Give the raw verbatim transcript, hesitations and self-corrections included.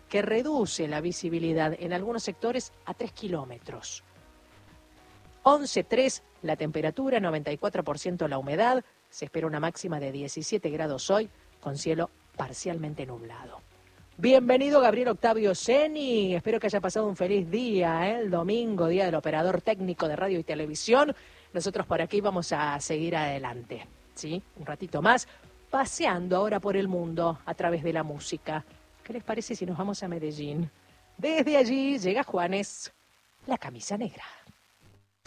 que reduce la visibilidad en algunos sectores a tres kilómetros. once coma tres la temperatura, noventa y cuatro por ciento la humedad. Se espera una máxima de diecisiete grados hoy, con cielo parcialmente nublado. Bienvenido Gabriel Octavio Ceni, espero que haya pasado un feliz día, ¿eh? El domingo, día del operador técnico de radio y televisión. Nosotros por aquí vamos a seguir adelante, ¿sí? Un ratito más, paseando ahora por el mundo a través de la música. ¿Qué les parece si nos vamos a Medellín? Desde allí llega Juanes, la camisa negra.